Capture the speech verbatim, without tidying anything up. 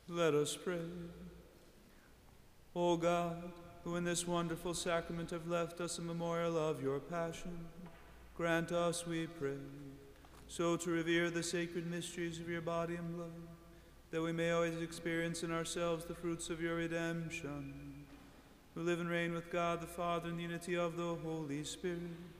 Let us pray. O God, who in this wonderful sacrament have left us a memorial of your passion, grant us, we pray, so to revere the sacred mysteries of your body and blood, that we may always experience in ourselves the fruits of your redemption, who live and reign with God the Father in the unity of the Holy Spirit,